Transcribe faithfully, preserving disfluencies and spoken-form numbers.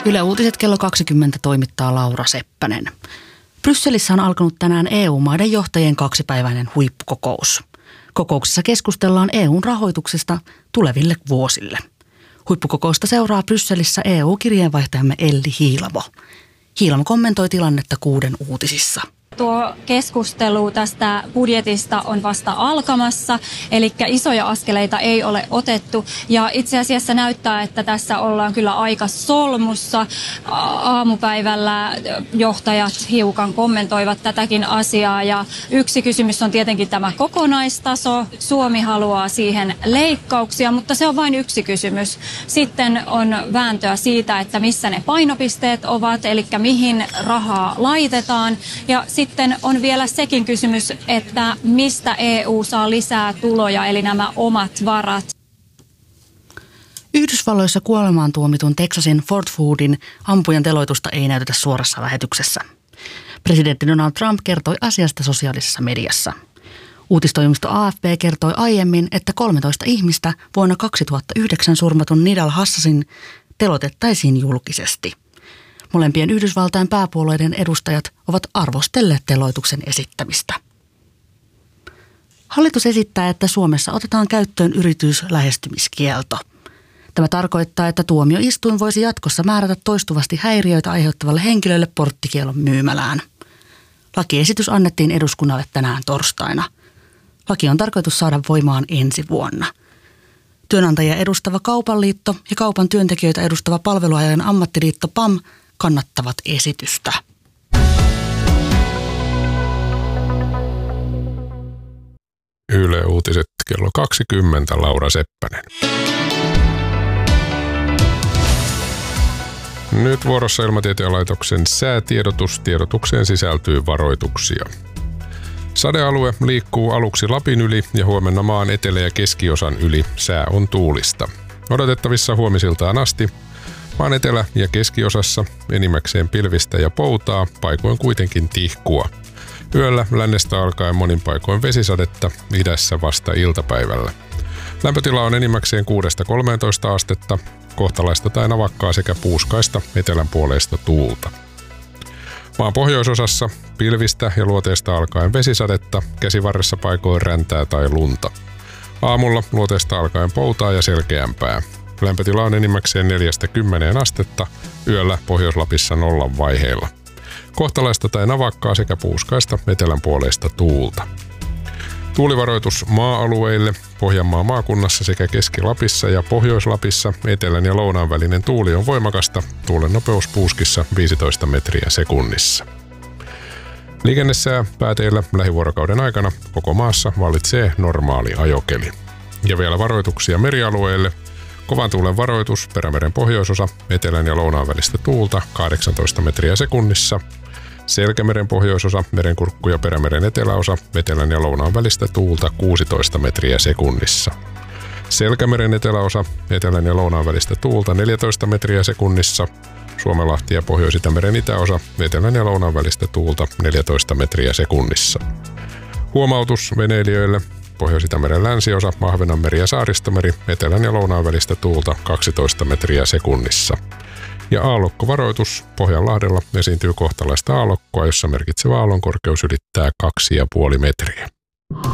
Yle Uutiset kello kaksikymmentä toimittaa Laura Seppänen. Brysselissä on alkanut tänään E U-maiden johtajien kaksipäiväinen huippukokous. Kokouksessa keskustellaan E U:n rahoituksesta tuleville vuosille. Huippukokousta seuraa Brysselissä E U-kirjeenvaihtajamme Elli Hiilamo. Hiilamo kommentoi tilannetta Kuuden uutisissa. Tuo keskustelu tästä budjetista on vasta alkamassa, eli isoja askeleita ei ole otettu. Ja itse asiassa näyttää, että tässä ollaan kyllä aika solmussa. Aamupäivällä johtajat hiukan kommentoivat tätäkin asiaa. Ja yksi kysymys on tietenkin tämä kokonaistaso. Suomi haluaa siihen leikkauksia, mutta se on vain yksi kysymys. Sitten on vääntöä siitä, että missä ne painopisteet ovat, eli mihin rahaa laitetaan. Ja Sitten on vielä sekin kysymys, että mistä E U saa lisää tuloja, eli nämä omat varat. Yhdysvalloissa kuolemaan tuomitun Texasin Fort Hoodin ampujan teloitusta ei näytetä suorassa lähetyksessä. Presidentti Donald Trump kertoi asiasta sosiaalisessa mediassa. Uutistoimisto A F P kertoi aiemmin, että kolmetoista ihmistä vuonna kaksituhattayhdeksän surmatun Nidal Hassasin telotettaisiin julkisesti. Molempien Yhdysvaltain pääpuolueiden edustajat ovat arvostelleet teloituksen esittämistä. Hallitus esittää, että Suomessa otetaan käyttöön yrityslähestymiskielto. Tämä tarkoittaa, että tuomioistuin voisi jatkossa määrätä toistuvasti häiriöitä aiheuttavalle henkilölle porttikielon myymälään. Lakiesitys annettiin eduskunnalle tänään torstaina. Laki on tarkoitus saada voimaan ensi vuonna. Työnantajia edustava Kaupan liitto ja kaupan työntekijöitä edustava palveluajan ammattiliitto P A M kannattavat esitystä. Yle Uutiset kello kaksikymmentä, Laura Seppänen. Nyt vuorossa Ilmatieteen laitoksen säätiedotus. Tiedotukseen sisältyy varoituksia. Sadealue liikkuu aluksi Lapin yli ja huomenna maan etelä- ja keskiosan yli. Sää on tuulista. Odotettavissa huomisiltaan asti maan etelä- ja keskiosassa enimmäkseen pilvistä ja poutaa, paikoin kuitenkin tihkua. Yöllä lännestä alkaen monin paikoin vesisadetta, idässä vasta iltapäivällä. Lämpötila on enimmäkseen kuudesta kolmeentoista astetta, kohtalaista tai navakkaa sekä puuskaista etelänpuoleista tuulta. Maan pohjoisosassa pilvistä ja luoteesta alkaen vesisadetta, käsivarressa paikoin räntää tai lunta. Aamulla luoteesta alkaen poutaa ja selkeämpää. Lämpötila on enimmäkseen neljästä kymmeneen astetta, yöllä Pohjois-Lapissa nollan vaiheilla. Kohtalaista tai navakkaa sekä puuskaista etelänpuoleista tuulta. Tuulivaroitus maa-alueille Pohjanmaan maakunnassa sekä Keski-Lapissa ja Pohjois-Lapissa etelän ja lounaan välinen tuuli on voimakasta, tuulen nopeus puuskissa viisitoista metriä sekunnissa. Liikennesää pääteillä lähivuorokauden aikana koko maassa vallitsee normaali ajokeli. Ja vielä varoituksia merialueille. Kovan tuulen varoitus Perämeren pohjoisosa, etelän ja lounaan välistä tuulta kahdeksantoista metriä sekunnissa. Selkämeren pohjoisosa, Merenkurkku ja Perämeren eteläosa, etelän ja lounaan välistä tuulta kuusitoista metriä sekunnissa. Selkämeren eteläosa, etelän ja lounaan välistä tuulta neljätoista metriä sekunnissa. Suomenlahti ja Pohjois-Itämeren itäosa, etelän ja lounaan välistä tuulta neljätoista metriä sekunnissa. Huomautus veneilijöille. Pohjois-Itämeren länsiosa, Ahvenanmeri ja Saaristomeri, etelän ja lounaan välistä tuulta kaksitoista metriä sekunnissa. Ja aallokkovaroitus Pohjanlahdella esiintyy kohtalaista aallokkoa, jossa merkitsevä aallonkorkeus ylittää kaksi pilkku viisi metriä.